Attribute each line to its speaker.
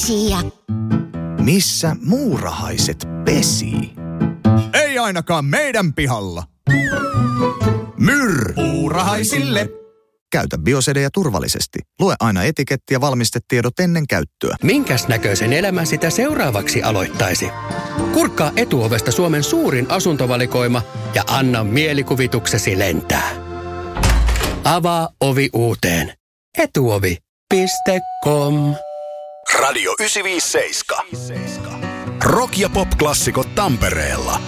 Speaker 1: asia.
Speaker 2: Missä muurahaiset pesii?
Speaker 3: Ei ainakaan meidän pihalla. Myr! Muurahaisille!
Speaker 2: Käytä Biosedeja turvallisesti. Lue aina etiketti ja valmistetiedot ennen käyttöä.
Speaker 4: Minkäs näköisen elämän sitä seuraavaksi aloittaisi? Kurkkaa Etuovesta Suomen suurin asuntovalikoima ja anna mielikuvituksesi lentää. Avaa ovi uuteen. Etuovi.com.
Speaker 5: Radio 957. Rock- ja pop-klassikot Tampereella.